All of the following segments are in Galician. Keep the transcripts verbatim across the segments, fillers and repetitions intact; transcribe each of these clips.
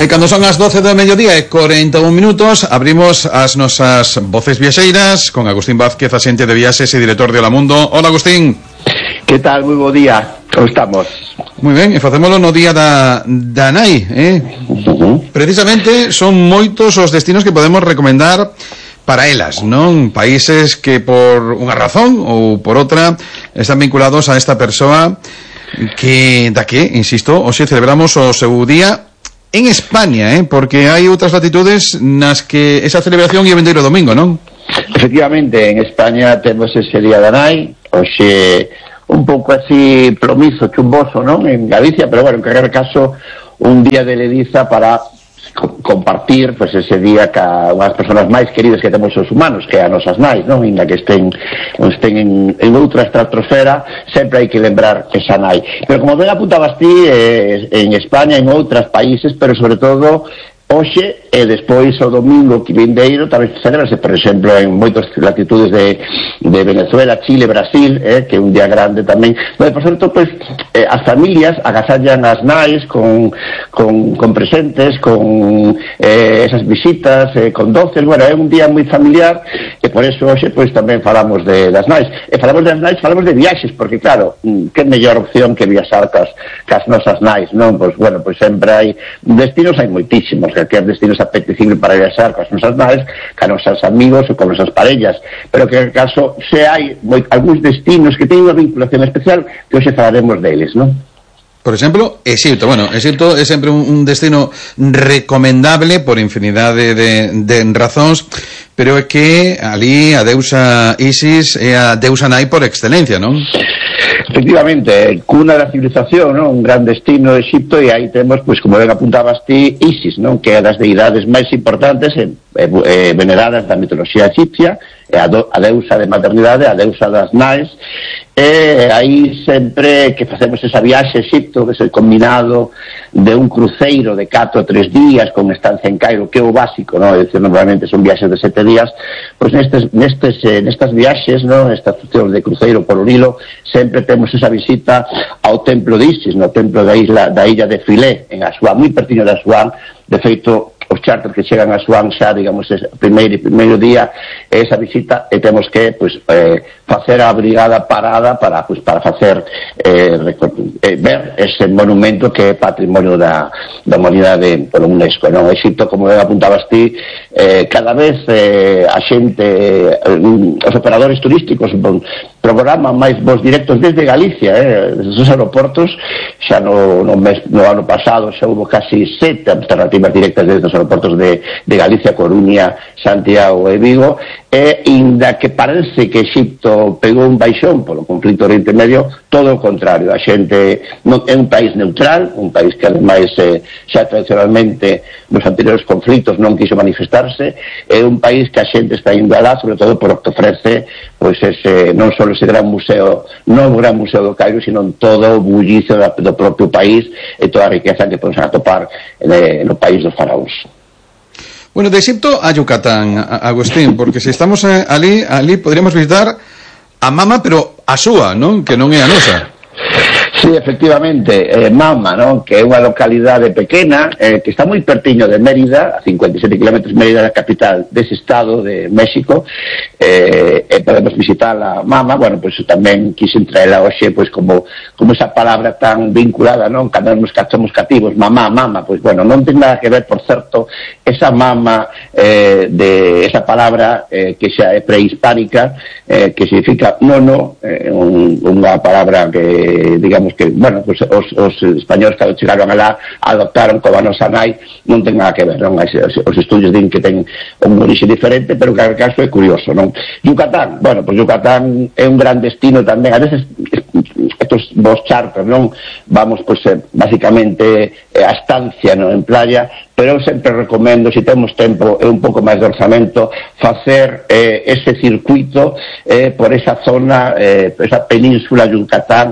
E cando son as doce do mediodía e cuarenta y un minutos, abrimos as nosas voces viaxeiras con Agustín Vázquez, axente de viaxes e director de Hola Mundo. Hola, Agustín. Que tal? Moi bo día. Como estamos? Moi ben, e facémolo no día da, da nai, eh? Uh-huh. Precisamente son moitos os destinos que podemos recomendar para elas, non? Países que por unha razón ou por outra están vinculados a esta persoa que, da que, insisto, hoxe celebramos o seu día en España, eh? Porque hai outras latitudes nas que esa celebración é o vindeiro domingo, non? Efectivamente, en España temos ese día da nai, hoxe un pouco así plomizo, chumboso, non? En Galicia, pero bueno, en calquer caso, un día de lediza para compartir pues ese día ca unhas persoas máis queridas que temos os humanos, que a nosas nais, non? Inda que estén, estén en, en outra estratosfera, sempre hai que lembrar esa nai. Pero como ben apuntabas ti, eh, en España, en outros países, pero sobre todo hoxe e despois o domingo que vindeiro tamén se celebrase, por exemplo, en moitas latitudes de, de Venezuela, Chile, Brasil, eh, que é un día grande tamén. Pero, por certo, pues, eh, as familias agasallan as nais con, con, con presentes, con eh, esas visitas, eh, con doces. Bueno, é un día moi familiar e por eso hoxe pues, tamén falamos de, das nais. E falamos das nais, falamos de viaxes, porque claro, que mellor opción que viaxar cas, cas nosas nais, non? Pois, bueno, pois sempre hai destinos, hai moitísimos, que hai destinos apetecibles para viaxar coas nosas nais, ca nosos amigos ou con nosas parellas, pero que en caso se hai moi, algúns destinos que teñen unha vinculación especial que hoxe falaremos deles, non? Por exemplo, Egipto. Bueno, Egipto é sempre un, un destino recomendable por infinidade de, de razóns, pero é que ali a deusa Isis é a deusa nai por excelencia, non? Efectivamente, cuna da civilización, non? Un gran destino de Egipto, e aí temos, pois, como ben apuntabas ti, Isis, non? Que é das deidades máis importantes e, e, e veneradas da mitoloxía egipcia, é a, do, a deusa de maternidade, a deusa das nais, e aí sempre que facemos esa viaxe a Egipto, que é o combinado de un cruceiro de catro a tres días con estancia en Cairo, que é o básico, non? É dicir, normalmente son viaxes de sete días, pois nestes, nestes, eh, nestas viaxes, non? Estas funcións de cruceiro por o Nilo, sempre temos esa visita ao templo de Isis, no templo da isla da illa de Filé, en Asuán, moi pertiño de Asuán. De feito, os charters que chegan a Asuán xa, digamos, ese primeiro, primeiro día esa visita, e temos que, pois, eh, facer a brigada parada para, pois, para facer eh, eh, ver ese monumento que é patrimonio da, da humanidade polo UNESCO, non? Egipto, como ben apuntabas ti, eh, cada vez eh, a xente, eh, os operadores turísticos bon, programan máis voos directos desde Galicia, eh, desde os aeroportos. Xa no, no, mes, no ano pasado xa hubo casi sete alternativas directas desde os aeroportos de, de Galicia, Coruña, Santiago e Vigo, e inda que parece que Egipto pegou un baixón polo conflito Oriente Medio, todo o contrario. A xente non, é un país neutral, un país que ademais eh, xa tradicionalmente nos anteriores conflitos non quiso manifestarse, é un país que a xente está indo alá, sobre todo por o que ofrece pois ese, non só ese gran museo, non o gran museo do Cairo, sino todo o bullicio do, do propio país e toda a riqueza que podemos atopar eh, no país dos faraóns. Bueno, de Egipto a Yucatán, Agustín, porque se estamos eh, ali, ali podríamos visitar a Mama, pero a súa, non? Que non é a nosa. Sí, efectivamente, eh, Mama, ¿no? Que é unha localidade pequena, eh, que está moi pertiño de Mérida, a cincuenta y siete kilómetros de Mérida, da capital dese estado de México, eh, e podemos visitar a Mama. Bueno, pois pues, tamén quise traela hoxe, pois, pues, como, como esa palabra tan vinculada, non? Cando nos cachamos cativos, mamá, mama, pois, pues, bueno, non ten nada que ver, por certo, esa mama, eh, de esa palabra, eh, que xa é prehispánica, eh, que significa nono, eh, un, unha palabra que, digamos, que, bueno, pues, os, os españoles que chegaron alá adoptaron como a nosa nai, non ten nada que ver, non? Os, os estudios din que ten un orixe diferente, pero que en caso é curioso, non? Yucatán, bueno, pues Yucatán é un gran destino tamén, a veces estos vos charters, non? Vamos, pues, eh, basicamente eh, a estancia, non? En playa, pero eu sempre recomendo, se temos tempo e un pouco máis de orzamento, facer eh, ese circuito eh, por esa zona, eh, esa península Yucatán,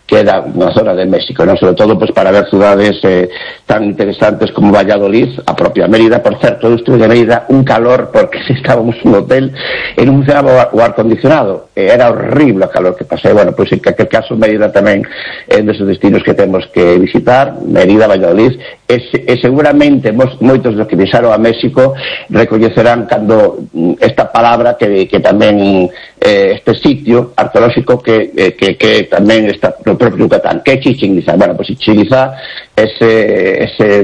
que era na zona de México, non? Sobre todo pues, para ver cidades eh, tan interesantes como Valladolid, a propia Mérida. Por certo, eu estuve de Mérida un calor porque estábamos nun hotel e non funcionaba o ar-condicionado, e era horrible o calor que pasei. Bueno, pois pues, en aquel caso Mérida tamén é un deses destinos que temos que visitar, Mérida, Valladolid, e, e seguramente mos, moitos dos que viaxaron a México recoñecerán cando esta palabra que, que tamén eh, este sitio arqueolóxico que, eh, que, que tamén está no propio Yucatán, que é Chichén Itzá. Bueno, pues Chichén Itzá, ese, ese,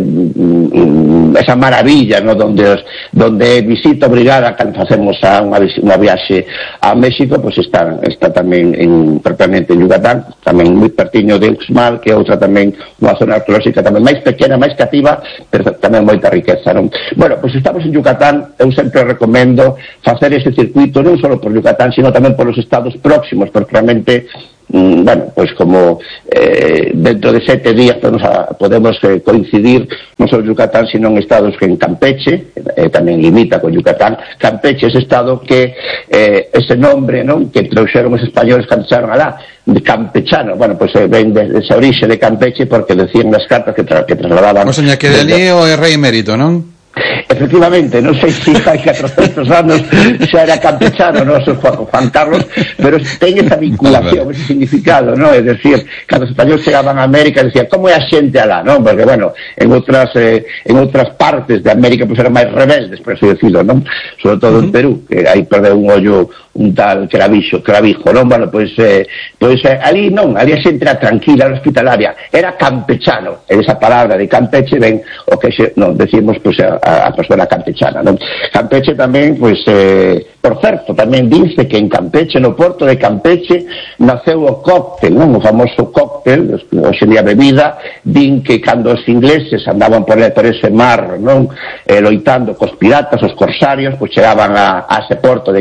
mm, esa maravilla, ¿no? donde, donde visita obrigada cando facemos a unha, unha viaxe a México, pues está, está tamén en, propiamente en Yucatán, tamén moi pertiño de Uxmal, que é outra tamén unha zona arqueolóxica tamén máis pequena, máis cativa, pero tamén moita riqueza, non? Bueno, pues estamos en Yucatán. Eu sempre recomendo facer ese circuito non só por Yucatán, sino tamén por os estados próximos, porque realmente mm, bueno, pues como eh, dentro de sete días podemos, a, podemos eh, coincidir non só en Yucatán, sino en estados que en Campeche, eh, tamén limita con Yucatán. Campeche é ese estado que eh, ese nombre, non, que trouxeron os españoles cando chegaron alá, de campechano, bueno, pues eh, ven de, de esa orixe de Campeche porque decían nas cartas que, tra que trasladaban. O seña que de ali o é rei emérito, non? Efectivamente, non sei se hai catrocentos anos xa era campechano, non? Juan Carlos, pero ten esa vinculación, ese significado, non? É dicir, cando os españoles chegaban a América, decían, como é a xente alá, non? Porque, bueno, en outras eh, en outras partes de América, pues, eran máis rebeldes, por así decirlo, non? Sobre todo en Perú, que aí perdeu un ollo un tal Cravixo, Clavijo, non? Bueno, pois, eh, pois eh, ali non, ali a xente era tranquila, era hospitalaria, era campechano, e esa palabra de Campeche ven o que xe, non, decimos, pois, a, a persona campechana, non? Campeche tamén, pois, eh, por certo, tamén dice que en Campeche, no porto de Campeche, naceu o cóctel, non? O famoso cóctel, hoxe día bebida, din que cando os ingleses andaban por, por ese mar, non? Eh, loitando cos piratas, os corsarios, pois chegaban a, a ese porto de